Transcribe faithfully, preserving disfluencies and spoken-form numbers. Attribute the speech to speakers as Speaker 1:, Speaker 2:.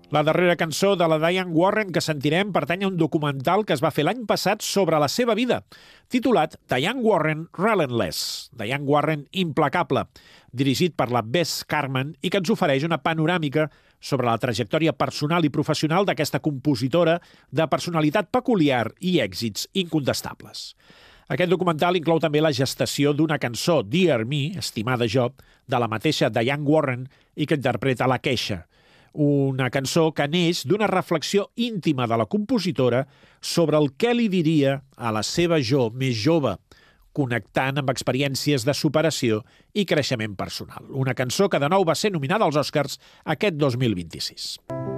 Speaker 1: La darrera cançó de la Diane Warren que sentirem pertany a un documental que es va fer l'any passat sobre la seva vida, titulat Diane Warren Relentless, Diane Warren implacable, dirigit per la Bess Carman i que ens ofereix una panoràmica sobre la trajectòria personal i professional d'aquesta compositora de personalitat peculiar i èxits incontestables. Aquest documental inclou també la gestació d'una cançó, Dear Me, estimada jo, de la mateixa Diane Warren i que interpreta La Queixa, una cançó que neix d'una reflexió íntima de la compositora sobre el que li diria a la seva jo més jove, connectant amb experiències de superació i creixement personal. Una cançó que de nou va ser nominada als Oscars aquest dos mil vint-i-sis.